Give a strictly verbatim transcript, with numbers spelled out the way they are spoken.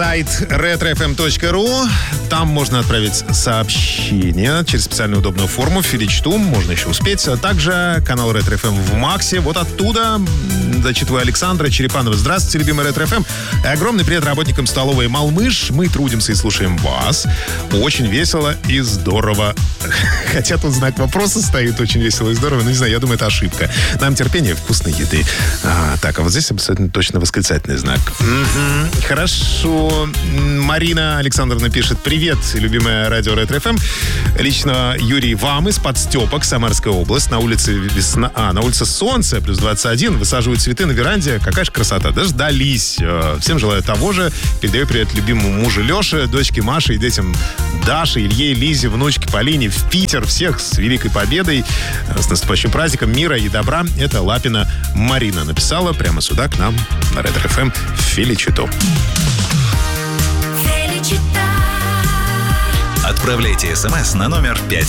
сайт ретро эф эм точка ру. Там можно отправить сообщение через специальную удобную форму «Филичту». Можно еще успеть. А также канал Ретро эф эм в Максе. Вот оттуда зачитываю Александра Черепанова. Здравствуйте, любимый Ретро эф эм. Огромный привет работникам столовой «Малмыш». Мы трудимся и слушаем вас. Очень весело и здорово. Хотя тут знак вопроса стоит. Очень весело и здорово. Но не знаю, я думаю, это ошибка. Нам терпение вкусной еды. А, так, а вот здесь абсолютно точно восклицательный знак. Угу, хорошо. Марина Александровна пишет: привет, любимая радио Ретро эф эм. Лично Юрий вам из Подстепок, Самарская область. На улице весна... А, на улице солнце, плюс двадцать один. Высаживают цветы на веранде. Какая же красота. Дождались. Всем желаю того же. Передаю привет любимому мужу Леше, дочке Маше и детям Даше, Илье, Лизе, внучке Полине в Питер. Всех с Великой Победой. С наступающим праздником мира и добра. Это Лапина Марина написала прямо сюда к нам на Ретро эф эм в Филичиту. Отправляйте смс на номер пять